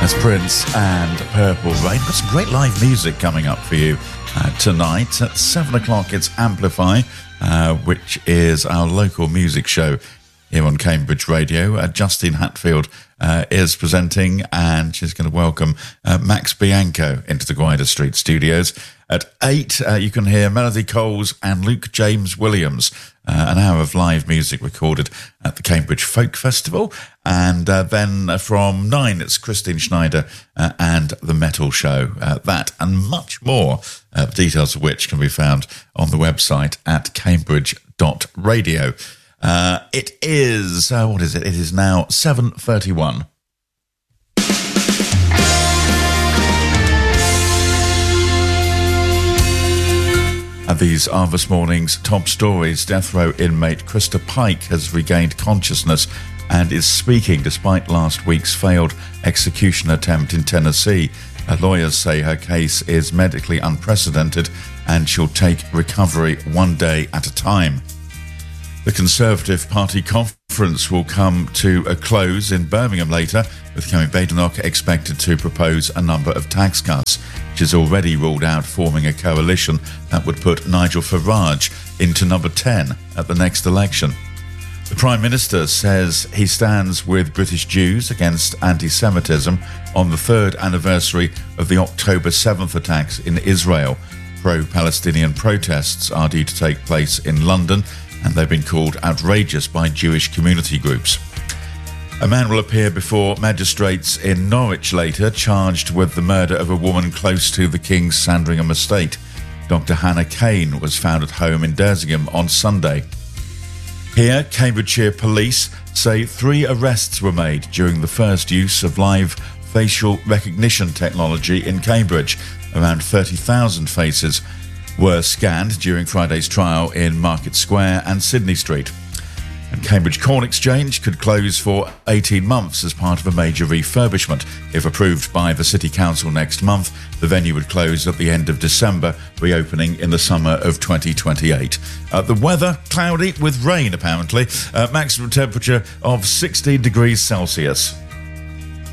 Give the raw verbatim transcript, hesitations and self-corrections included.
That's Prince and Purple Rain. Got some great live music coming up for you uh, tonight. At seven o'clock, it's Amplify, uh, which is our local music show here on Cambridge Radio. Uh, Justine Hatfield uh, is presenting, and she's going to welcome uh, Max Bianco into the Gwydir Street studios. At eight, uh, you can hear Melody Coles and Luke James Williams, uh, an hour of live music recorded at the Cambridge Folk Festival. And uh, then uh, from nine, it's Christine Schneider uh, and The Metal Show. Uh, that and much more, uh, details of which can be found on the website at cambridge dot radio. Uh, it is, uh, what is it? It is now seven thirty-one. And these are this morning's top stories. Death row inmate Krista Pike has regained consciousness and is speaking despite last week's failed execution attempt in Tennessee. Her lawyers say her case is medically unprecedented and she'll take recovery one day at a time. The Conservative Party conference will come to a close in Birmingham later, with Kemi Badenoch expected to propose a number of tax cuts. She has already ruled out forming a coalition that would put Nigel Farage into number ten at the next election. The Prime Minister says he stands with British Jews against anti-Semitism on the third anniversary of the October seventh attacks in Israel. Pro-Palestinian protests are due to take place in London, and they've been called outrageous by Jewish community groups. A man will appear before magistrates in Norwich later, charged with the murder of a woman close to the King's Sandringham estate. Doctor Hannah Kane was found at home in Dersingham on Sunday. Here, Cambridgeshire police say three arrests were made during the first use of live facial recognition technology in Cambridge. Around thirty thousand faces were scanned during Friday's trial in Market Square and Sydney Street. And Cambridge Corn Exchange could close for eighteen months as part of a major refurbishment. If approved by the City Council next month, the venue would close at the end of December, reopening in the summer of twenty twenty-eight. Uh, the weather, cloudy with rain apparently. Uh, maximum temperature of sixteen degrees Celsius.